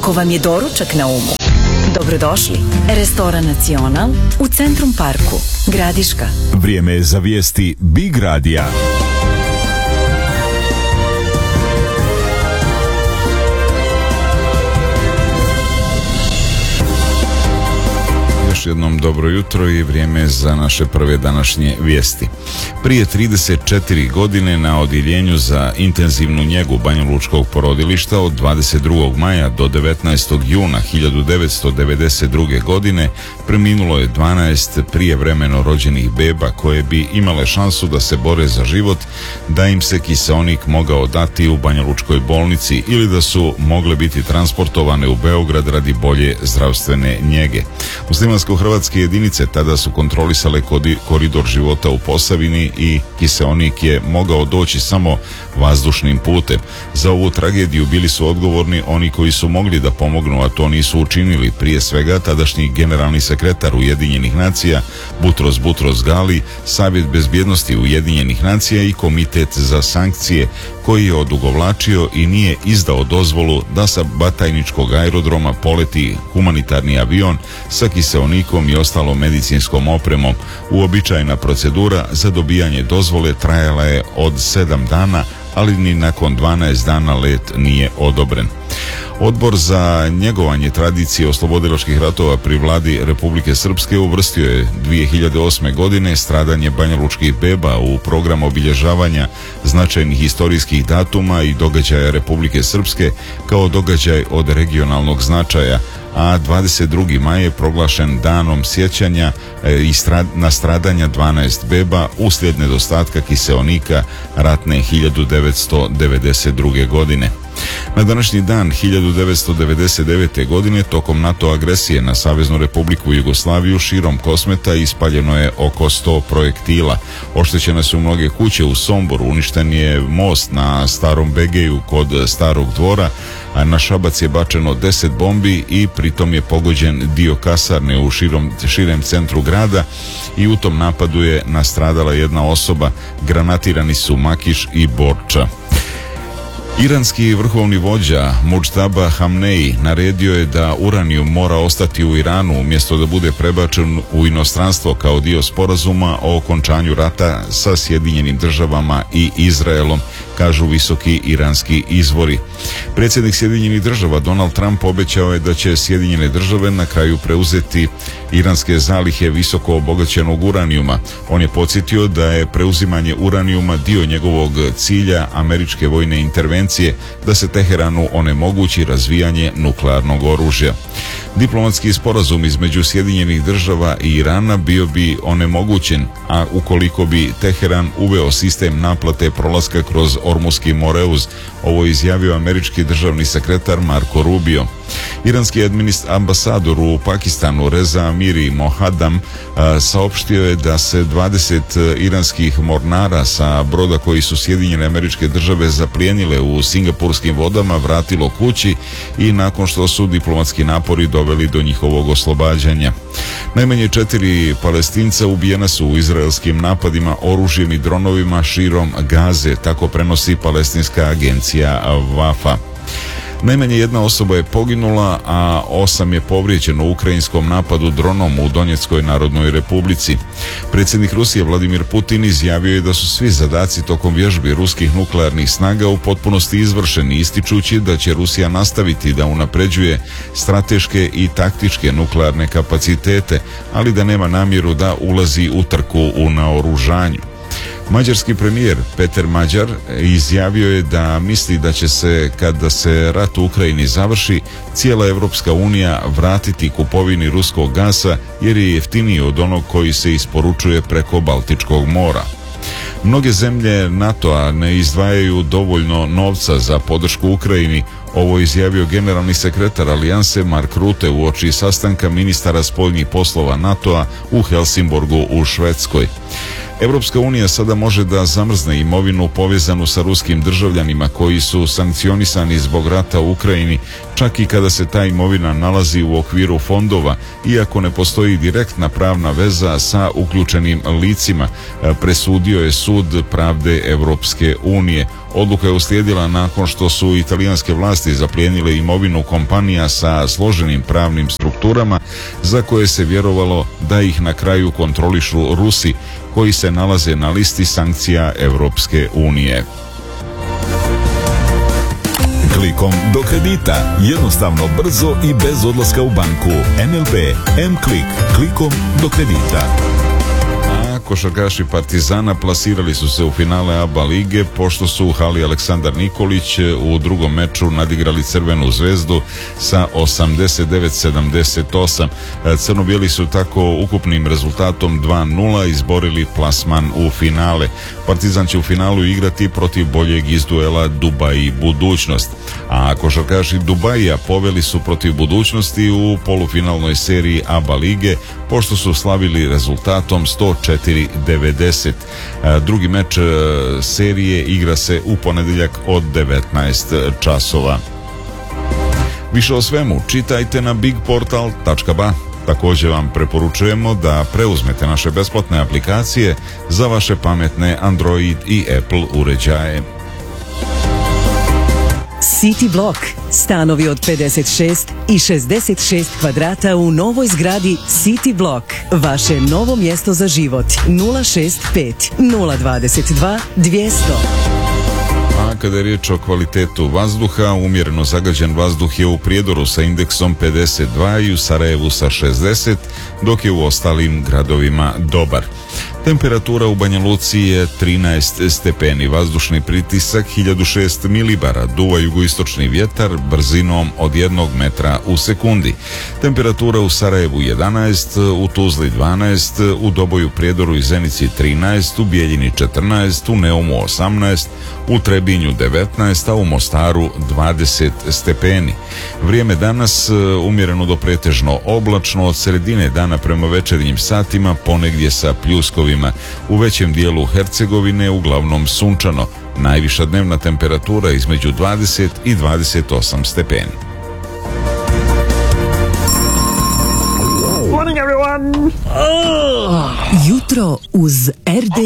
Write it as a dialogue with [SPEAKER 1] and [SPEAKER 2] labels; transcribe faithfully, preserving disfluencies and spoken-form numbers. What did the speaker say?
[SPEAKER 1] Ako vam je doručak na umu, dobrodošli. Restoran Nacional u Centrum Parku, Gradiška.
[SPEAKER 2] Vrijeme je za vijesti Big Radija. Još jednom dobro jutro i vrijeme za naše prve današnje vijesti. Prije trideset četiri godine na odjeljenju za intenzivnu njegu banjalučkog porodilišta od dvadeset drugog maja do devetnaestog juna hiljadu devetsto devedeset druge. godine preminulo je dvanaest prijevremeno rođenih beba koje bi imale šansu da se bore za život, da im se kiseonik mogao dati u banjalučkoj bolnici ili da su mogle biti transportovane u Beograd radi bolje zdravstvene njege. Muslimansko-hrvatske jedinice tada su kontrolisale koridor života u Posavini i kiseonik je mogao doći samo vazdušnim putem. Za ovu tragediju bili su odgovorni oni koji su mogli da pomognu, a to nisu učinili, prije svega tadašnji generalni sekretar Ujedinjenih nacija Butros Butros Gali, Savjet bezbjednosti Ujedinjenih nacija i Komitet za sankcije, koji je odugovlačio i nije izdao dozvolu da sa batajničkog aerodroma poleti humanitarni avion sa kiseonikom i ostalom medicinskom opremom. Uobičajena procedura za dobijanje dozvole trajala je od sedam dana, ali ni nakon dvanaest dana let nije odobren. Odbor za njegovanje tradicije oslobodilačkih ratova pri vladi Republike Srpske uvrstio je dvije hiljade osme. godine stradanje banjalučkih beba u program obilježavanja značajnih historijskih datuma i događaja Republike Srpske kao događaj od regionalnog značaja, a dvadeset drugi maj je proglašen danom sjećanja na stradanja dvanaest beba uslijed nedostatka kiseonika ratne hiljadu devetsto devedeset druge. godine. Na današnji dan hiljadu devetsto devedeset devete. godine tokom NATO agresije na Saveznu Republiku Jugoslaviju širom Kosmeta ispaljeno je oko sto projektila. Oštećene su mnoge kuće u Somboru, uništen je most na Starom Begeju kod Starog dvora, a na Šabac je bačeno deset bombi i pritom je pogođen dio kasarne u širom, širem centru grada i u tom napadu je nastradala jedna osoba. Granatirani su Makiš i Borča. Iranski vrhovni vođa Mujtaba Hamneji naredio je da uranijum mora ostati u Iranu umjesto da bude prebačen u inostranstvo kao dio sporazuma o okončanju rata sa Sjedinjenim državama i Izraelom, kažu visoki iranski izvori. Predsjednik Sjedinjenih država Donald Trump obećao je da će Sjedinjene države na kraju preuzeti iranske zalihe visoko obogaćenog uranijuma. On je podsjetio da je preuzimanje uranijuma dio njegovog cilja američke vojne intervencije da se Teheranu onemogući razvijanje nuklearnog oružja. Diplomatski sporazum između Sjedinjenih država i Irana bio bi onemogućen, a ukoliko bi Teheran uveo sistem naplate prolaska kroz Ormuski Moreuz, ovo je izjavio američki državni sekretar Marco Rubio. Iranski ambasador u Pakistanu Reza Amiri Mohadam a, saopštio je da se dvadeset iranskih mornara sa broda koji su Sjedinjene Američke Države zaplijenile u singapurskim vodama vratilo kući i nakon što su diplomatski napori doveli do njihovog oslobađanja. Najmanje četiri Palestinca ubijena su u izraelskim napadima oružjem i dronovima širom Gaze, tako prenosi palestinska agencija Vafa. Najmanje jedna osoba je poginula, a osam je povrijeđeno u ukrajinskom napadu dronom u Donjeckoj Narodnoj Republici. Predsjednik Rusije Vladimir Putin izjavio je da su svi zadaci tokom vježbi ruskih nuklearnih snaga u potpunosti izvršeni, ističući da će Rusija nastaviti da unapređuje strateške i taktičke nuklearne kapacitete, ali da nema namjeru da ulazi u trku u naoružanju. Mađarski premijer Peter Mađar izjavio je da misli da će se, kada se rat u Ukrajini završi, cijela Evropska unija vratiti kupovini ruskog gasa jer je jeftiniji od onog koji se isporučuje preko Baltičkog mora. Mnoge zemlje NATO-a ne izdvajaju dovoljno novca za podršku Ukrajini. Ovo je izjavio generalni sekretar Alijanse Mark Rutte uoči sastanka ministara spoljnih poslova NATO-a u Helsingborgu u Švedskoj. Evropska unija sada može da zamrzne imovinu povezanu sa ruskim državljanima koji su sankcionisani zbog rata u Ukrajini, čak i kada se ta imovina nalazi u okviru fondova, iako ne postoji direktna pravna veza sa uključenim licima, presudio je Sud pravde Evropske unije. Odluka je uslijedila nakon što su italijanske vlasti zaplijenile imovinu kompanija sa složenim pravnim strukturama za koje se vjerovalo da ih na kraju kontrolišu Rusi, koji se nalaze na listi sankcija Europske unije.
[SPEAKER 3] Klikom do kredita. Jednostavno, brzo i bez odlaska u banku. N L B M-Klik. Klikom do kredita.
[SPEAKER 2] Košarkaši Partizana plasirali su se u finale A B A lige pošto su u hali Aleksandar Nikolić u drugom meču nadigrali Crvenu zvezdu sa osamdeset devet sedamdeset osam. Crno-bijeli su tako ukupnim rezultatom dva nula izborili plasman u finale. Partizan će u finalu igrati protiv boljeg iz duela Dubai budućnost. A košarkaši Dubaija poveli su protiv budućnosti u polufinalnoj seriji A B A lige pošto su slavili rezultatom sto četiri devedeset. Drugi meč serije igra se u ponedjeljak od devetnaest časova. Više o svemu čitajte na big portal tačka ba. Također vam preporučujemo da preuzmete naše besplatne aplikacije za vaše pametne Android i Apple uređaje.
[SPEAKER 4] City Block. Stanovi od pedeset šest i šezdeset šest kvadrata u novoj zgradi City Block. Vaše novo mjesto za život. nula šest pet nula dvadeset dva dvjesto.
[SPEAKER 2] A kada je riječ o kvalitetu vazduha, umjereno zagađen vazduh je u Prijedoru sa indeksom pedeset dva i u Sarajevu sa šezdeset, dok je u ostalim gradovima dobar. Temperatura u Banja Luci je trinaest stepeni, vazdušni pritisak hiljadu šest milibara, duva jugoistočni vjetar brzinom od jednog metra u sekundi. Temperatura u Sarajevu jedanaest, u Tuzli dvanaest, u Doboju, Prijedoru i Zenici trinaest, u Bijeljini četrnaest, u Neumu osamnaest, u Trebinju devetnaest, a u Mostaru dvadeset stepeni. Vrijeme danas umjereno do pretežno oblačno, od sredine dana prema večernjim satima ponegdje sa pljuskovima. U većem dijelu Hercegovine uglavnom sunčano. Najviša dnevna temperatura između dvadeset i dvadeset osam stepeni.
[SPEAKER 4] Morning everyone! Oh. Jutro uz R D